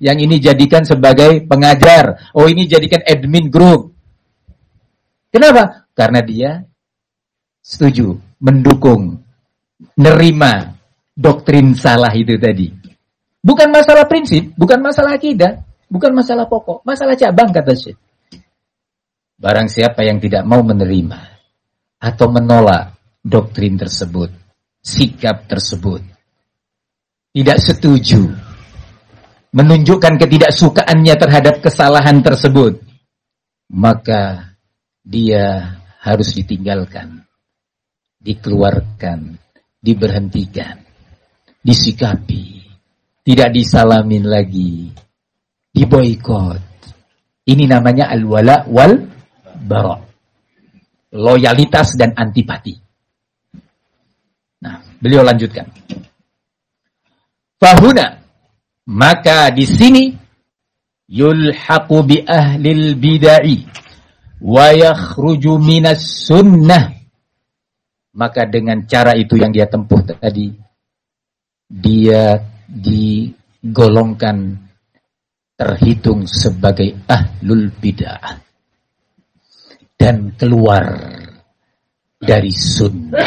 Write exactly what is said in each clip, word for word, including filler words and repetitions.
Yang ini jadikan sebagai pengajar. Oh, ini jadikan admin grup. Kenapa? Karena dia setuju, mendukung, nerima doktrin salah itu tadi. Bukan masalah prinsip, bukan masalah akidah, bukan masalah pokok, masalah cabang kata Syekh. Barang siapa yang tidak mau menerima atau menolak doktrin tersebut, sikap tersebut, tidak setuju, menunjukkan ketidaksukaannya terhadap kesalahan tersebut, maka dia harus ditinggalkan, dikeluarkan, diberhentikan, disikapi, tidak disalamin lagi, diboikot. Ini namanya al-wala wal bara, loyalitas dan antipati. Nah, beliau lanjutkan. Fahuna, maka di sini yulhaqu bi ahlil bid'ah wa yakhruju minas sunnah. Maka dengan cara itu yang dia tempuh tadi, dia digolongkan, terhitung sebagai ahlul bid'ah dan keluar dari sunnah.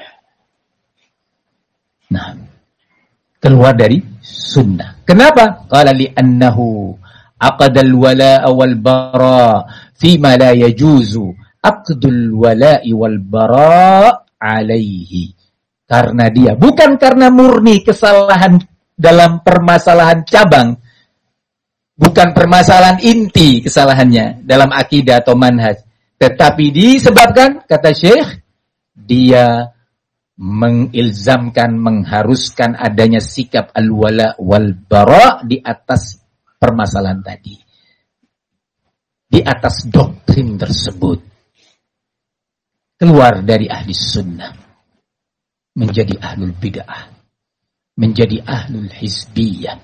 Nah, keluar dari sunnah. Kenapa? Qala li'annahu aqadal wala'a wal bara fima la yajuzu aqdul wala'i wal bara alaihi. Karena dia, bukan karena murni kesalahan dalam permasalahan cabang, bukan permasalahan inti kesalahannya dalam akidah atau manhaj, tetapi disebabkan, kata Syekh, dia mengilzamkan, mengharuskan adanya sikap al-wala wal bara di atas permasalahan tadi, di atas doktrin tersebut. Keluar dari ahli sunnah, menjadi ahlul bid'ah, menjadi ahlul hizbiyah.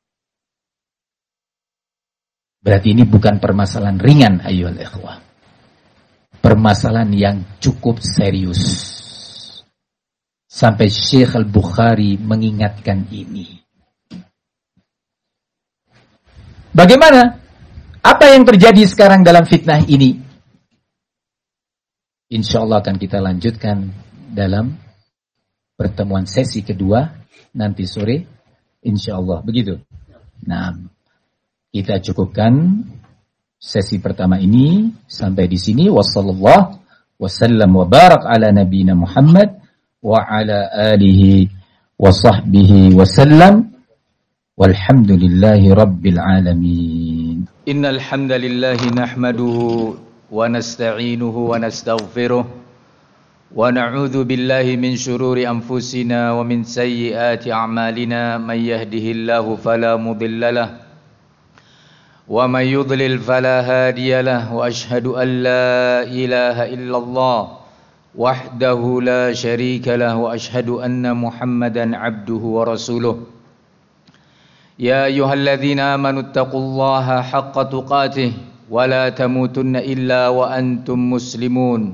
Berarti ini bukan permasalahan ringan, ayyuhal ikhwah. Permasalahan yang cukup serius. Sampai Syekh Al-Bukhari mengingatkan ini. Bagaimana? Apa yang terjadi sekarang dalam fitnah ini? Insya Allah akan kita lanjutkan dalam pertemuan sesi kedua nanti sore. Insya Allah. Begitu. Nah, kita cukupkan sesi pertama ini sampai di sini. Wassallallahu wasallam wa barak ala nabiyina Muhammad wa ala alihi wa sahbihi wasallam. Walhamdulillahi rabbil alamin. Innal hamdalillahi nahmaduhu wa nasta'inuhu wa nastaghfiruh wa na'udzu billahi min shururi anfusina wa min sayyiati a'malina. May yahdihillahu fala mudilla lahu wa may yudlil fala hadiya lahu. Wa ashhadu an la ilaha illallah wahdahu la syarika lahu wa ashhadu anna Muhammadan abduhu wa rasuluh. Ya ayyuhalladzina amanu taqullaha haqqa tuqatih wa la tamutunna illa wa antum muslimun.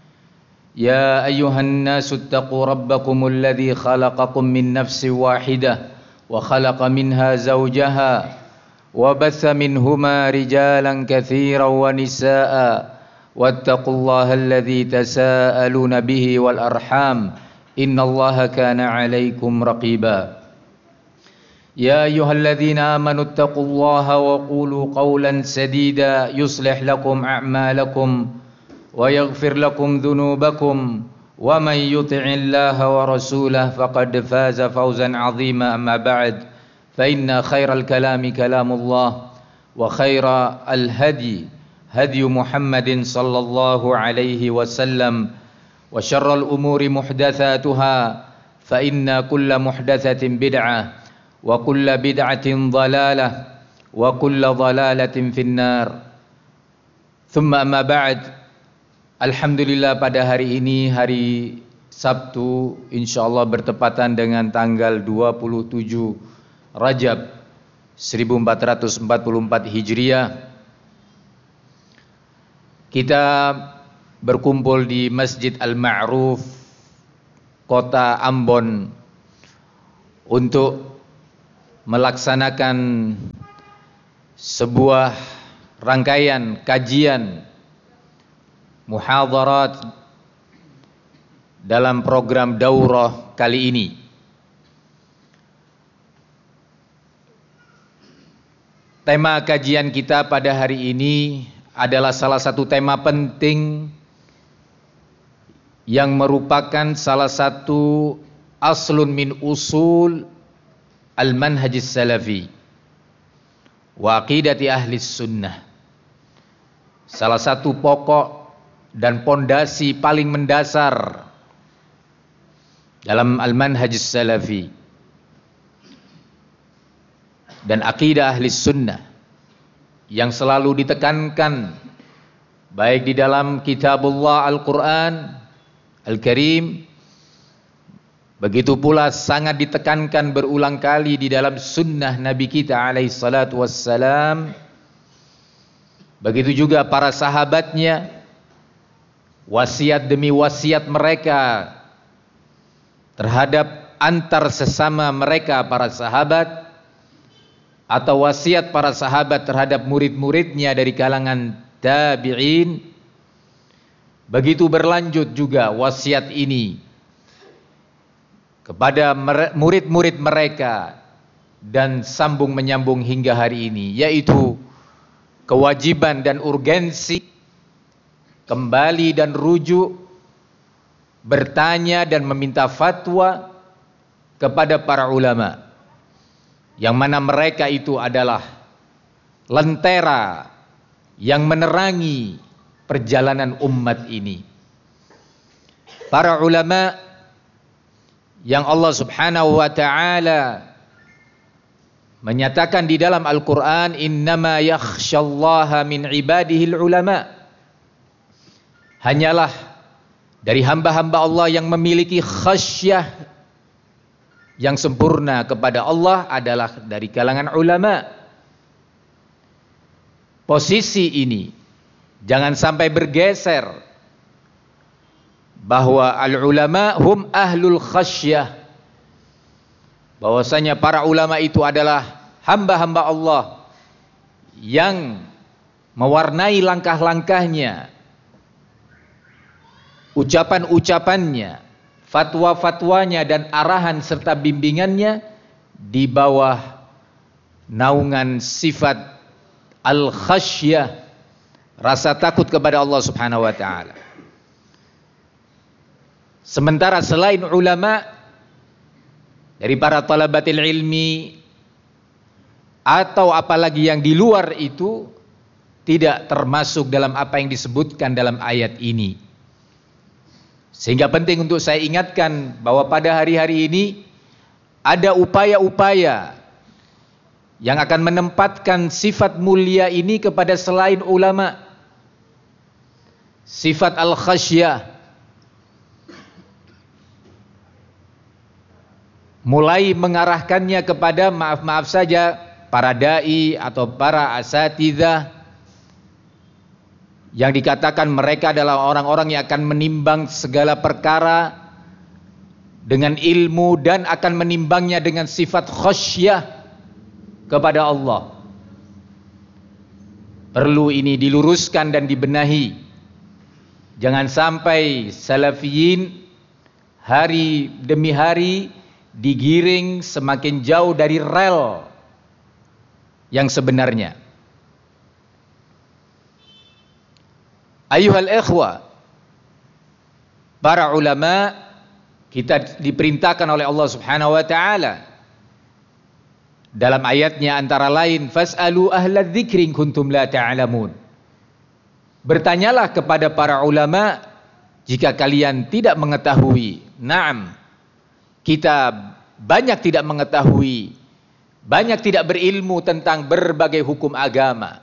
Ya ayyuhan nasu taqu rabbakumul ladzi khalaqakum min nafsin wahidah wa khalaqa minha zawjaha وبث منهما رجالا كثيرا ونساء واتقوا الله الذي تساءلون به والأرحام إن الله كان عليكم رقيبا يا أيها الذين آمنوا اتقوا الله وقولوا قولا سديدا يصلح لكم أعمالكم ويغفر لكم ذنوبكم ومن يطع الله ورسوله فقد فاز فوزا عظيما. أما بعد فإن خير الكلام كلام الله وخير الهدي هدي محمد صلى الله عليه وسلم وشر الأمور محدثاتها فإن كل محدثة بدعة وكل بدعة ضلالة وكل ضلالة في النار. ثم أما بعد. Alhamdulillah, pada hari ini, hari Sabtu, insyaallah bertepatan dengan tanggal dua puluh tujuh Rajab seribu empat ratus empat puluh empat Hijriah, kita berkumpul di Masjid Al-Ma'ruf, Kota Ambon, untuk melaksanakan sebuah rangkaian kajian muhadharat dalam program daurah kali ini. Tema kajian kita pada hari ini adalah salah satu tema penting yang merupakan salah satu aslun min usul al-manhajis salafi wa aqidati ahli sunnah. Salah satu pokok dan pondasi paling mendasar dalam al-manhajis salafi dan akidah ahli sunnah yang selalu ditekankan baik di dalam kitabullah Al-Quran Al-Karim, begitu pula sangat ditekankan berulang kali di dalam sunnah Nabi kita alaihi salatu wassalam, begitu juga para sahabatnya, wasiat demi wasiat mereka terhadap antar sesama mereka para sahabat, atau wasiat para sahabat terhadap murid-muridnya dari kalangan tabi'in. Begitu berlanjut juga wasiat ini kepada murid-murid mereka dan sambung menyambung hingga hari ini, yaitu kewajiban dan urgensi kembali dan rujuk, bertanya dan meminta fatwa kepada para ulama, yang mana mereka itu adalah lentera yang menerangi perjalanan umat ini. Para ulama yang Allah Subhanahu wa taala menyatakan di dalam Al-Qur'an, innama yakhsyallaha min ibadihil ulama. Hanyalah dari hamba-hamba Allah yang memiliki khasyah yang sempurna kepada Allah adalah dari kalangan ulama. Posisi ini jangan sampai bergeser, bahwa al-ulama hum ahlul khasyah, bahwasanya para ulama itu adalah hamba-hamba Allah yang mewarnai langkah-langkahnya, ucapan-ucapannya, fatwa-fatwanya dan arahan serta bimbingannya di bawah naungan sifat al-khasyah, rasa takut kepada Allah Subhanahu wa taala. Sementara selain ulama, dari para talabatil ilmi atau apalagi yang di luar itu, tidak termasuk dalam apa yang disebutkan dalam ayat ini. Sehingga penting untuk saya ingatkan bahwa pada hari-hari ini ada upaya-upaya yang akan menempatkan sifat mulia ini kepada selain ulama. Sifat al-khasyah. Mulai mengarahkannya kepada, maaf-maaf saja, para da'i atau para asatidzah yang dikatakan mereka adalah orang-orang yang akan menimbang segala perkara dengan ilmu dan akan menimbangnya dengan sifat khasyah kepada Allah. Perlu ini diluruskan dan dibenahi. Jangan sampai salafiyin hari demi hari digiring semakin jauh dari rel yang sebenarnya. Ayuhal ikhwa, para ulama kita diperintahkan oleh Allah Subhanahu wa taala dalam ayatnya antara lain, fas'alu ahla dzikri in kuntum la ta'lamun. Bertanyalah kepada para ulama jika kalian tidak mengetahui. Naam, kita banyak tidak mengetahui, banyak tidak berilmu tentang berbagai hukum agama,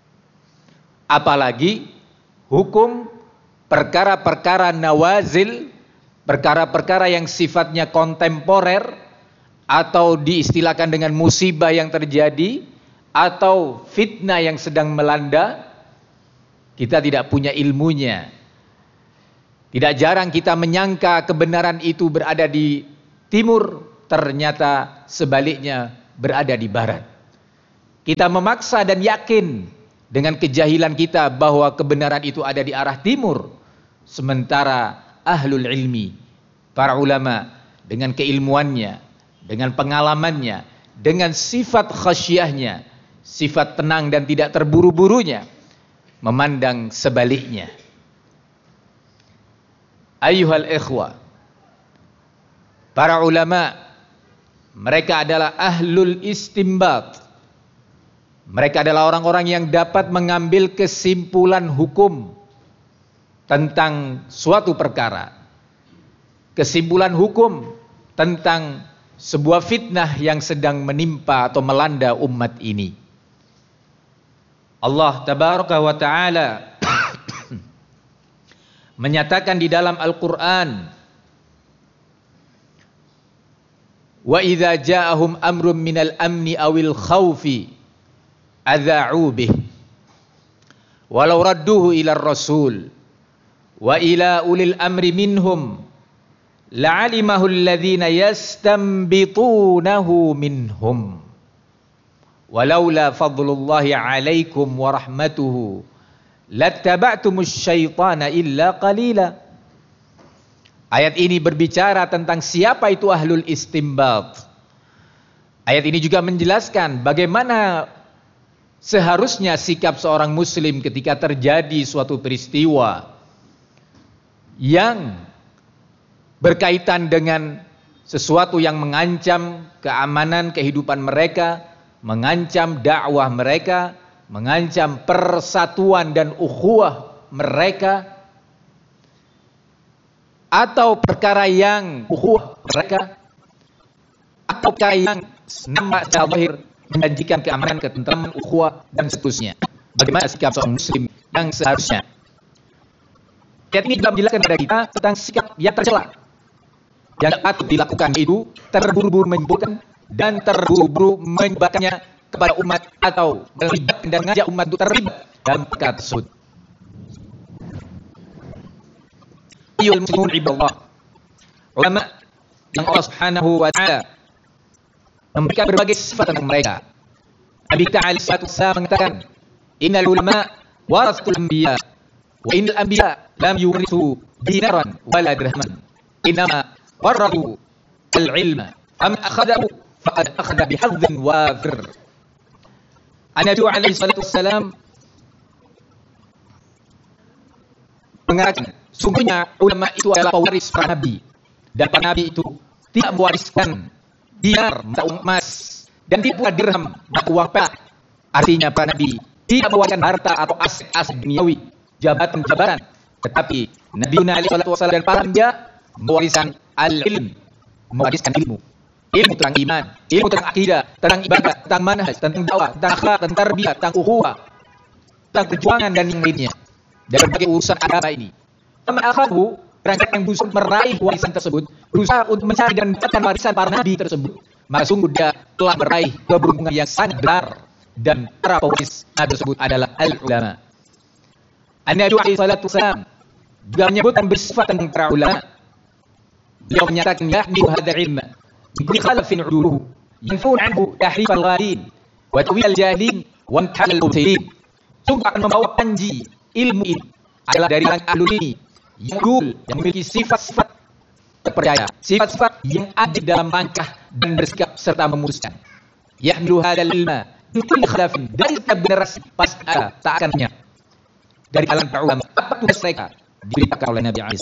apalagi hukum perkara-perkara nawazil, perkara-perkara yang sifatnya kontemporer atau diistilahkan dengan musibah yang terjadi atau fitnah yang sedang melanda. Kita tidak punya ilmunya. Tidak jarang kita menyangka kebenaran itu berada di timur, ternyata sebaliknya berada di barat. kita memaksa dan yakin dengan kejahilan kita bahwa kebenaran itu ada di arah timur, sementara ahlul ilmi, para ulama dengan keilmuannya, dengan pengalamannya, dengan sifat khasyahnya, sifat tenang dan tidak terburu-burunya, memandang sebaliknya. Ayyuhal ikhwah, para ulama, mereka adalah ahlul istimbat. Mereka adalah orang-orang yang dapat mengambil kesimpulan hukum tentang suatu perkara. Kesimpulan hukum tentang sebuah fitnah yang sedang menimpa atau melanda umat ini. Allah tabaraka wa ta'ala menyatakan di dalam Al-Quran, wa idza ja'ahum amrun minal amni awil khawfi adza'u bih walau radduhu ila rasul wa ila ulil amri minhum la'alimahu alladhina yastanbitunahu minhum walaula fadlullahi 'alaikum wa rahmatuhu lattaba'tumus syaitana illa qalila. Ayat ini berbicara tentang siapa itu ahlul istimbat. Ayat ini juga menjelaskan bagaimana seharusnya sikap seorang muslim ketika terjadi suatu peristiwa yang berkaitan dengan sesuatu yang mengancam keamanan kehidupan mereka, mengancam dakwah mereka, mengancam persatuan dan ukhuwah mereka, atau perkara yang ukhuwah mereka, atau perkara yang nampak secara zahir menjanjikan keamanan, ketentraman, ukhuwah dan seterusnya. Bagaimana sikap seorang muslim yang seharusnya? Ayat ini juga menjelaskan kepada kita tentang sikap yang tercela yang patut dilakukan, itu terburu-buru menyebutkan dan terburu-buru menyebarkannya kepada umat atau melibatkan dan mengajak umat untuk terlibat dalam perkara tersebut. Ayyuhal muslimun ibadallah, ulama yang Allah Subhanahu wa ta'ala memberikan berbagai sifat tentang mereka. Nabi Ta'ala sallallahu alaihi wasallam mengatakan, innal ulama warasatul anbiya wa innal anbiya lam yurithu dinaran wala dirhaman innama warathu al-ilma am akhadahu faqad akhadha bihadhin wafir. Nabi alaihi salatu wasallam mengatakan, sungguhnya ulama itu adalah pewaris para nabi, dan para nabi itu tidak mewariskan dinar, mata emas, dan tidak pula dirham, mata uang perak. Artinya para nabi tidak mewariskan harta atau aset-aset duniawi, jabatan-jabatan, tetapi Nabi alaihi salatu wasallam dan para anbiya mewariskan al-ilm, mewariskan ilmu. Ilmu tentang iman, ilmu tentang akidah, tentang ibadah, tentang manhaj, tentang dakwah, tentang akhlak, tentang tarbiyah, tentang ukhuwah, tentang perjuangan dan yang lainnya, dan berbagai urusan agama ini. Sama akhabu, rangkaian yang berusaha meraih warisan tersebut, berusaha untuk mencari dan mendapatkan warisan para nabi tersebut, maka sungguh dia telah meraih keberuntungan yang sangat besar, dan para pewaris nabi tersebut adalah al-ulama. An-Nabi alaihi salatu wasallam juga menyebutkan bersifat tentang para ulama. Beliau menyatakan, yahmilu hadzal ilma bi khalafin uduluhu yanfun anhu tahrif al-ghalin wa tawil al-jahilin wa imtihan al-mubtilin. Sungguh akan membawa panji ilmu ini adalah dari orang ahlul ini yang dul, yang memiliki sifat-sifat terpercaya, sifat-sifat yang adil dalam langkah dan bersikap serta memutuskan. Yahmilu hadzal ilma bi kulli khalafin, dari setiap generasi pasti ada, tak akan hanya dari kalangan para ulama. Apa tugas mereka? Diberitakan oleh Nabi alaihi